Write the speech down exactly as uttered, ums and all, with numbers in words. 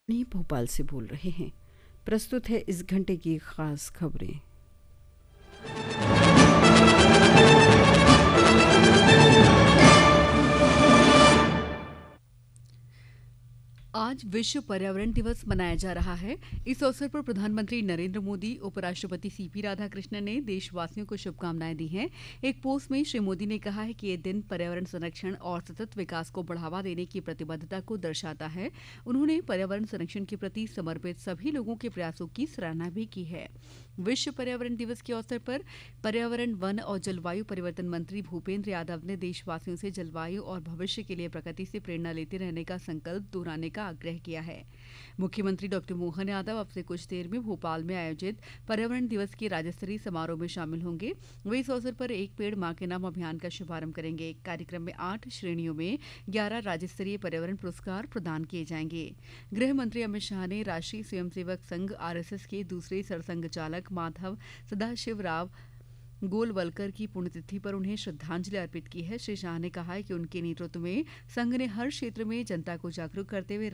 नहीं, भोपाल से बोल रहे हैं। प्रस्तुत है इस घंटे की खास खबरें। आज विश्व पर्यावरण दिवस मनाया जा रहा है। इस अवसर पर प्रधानमंत्री नरेंद्र मोदी, उपराष्ट्रपति सीपी राधाकृष्णन ने देशवासियों को शुभकामनाएं दी हैं। एक पोस्ट में श्री मोदी ने कहा है कि ये दिन पर्यावरण संरक्षण और सतत विकास को बढ़ावा देने की प्रतिबद्धता को दर्शाता है। उन्होंने पर्यावरण संरक्षण के प्रति समर्पित सभी लोगों के प्रयासों की सराहना भी की है। विश्व पर्यावरण दिवस के अवसर पर पर्यावरण, वन और जलवायु परिवर्तन मंत्री भूपेंद्र यादव ने देशवासियों से जलवायु और भविष्य के लिए प्रकृति से प्रेरणा लेते रहने का संकल्प दोहराने का आग्रह किया है। मुख्यमंत्री डॉक्टर मोहन यादव अब से कुछ देर में भोपाल में आयोजित पर्यावरण दिवस के राज्य स्तरीय समारोह में शामिल होंगे। वे इस अवसर पर एक पेड़ मां के नाम अभियान का शुभारंभ करेंगे। कार्यक्रम में आठ श्रेणियों में ग्यारह राज्य स्तरीय पर्यावरण पुरस्कार प्रदान किए जाएंगे। गृह मंत्री अमित शाह ने राष्ट्रीय स्वयंसेवक संघ आरएसएस के दूसरे सरसंघ चालक माधव सदाशिव राव गोलवलकर की पुण्यतिथि पर उन्हें श्रद्धांजलि अर्पित की है। श्री शाह ने कहा है कि उनके नेतृत्व में संघ ने हर क्षेत्र में जनता को जागरूक करते हुए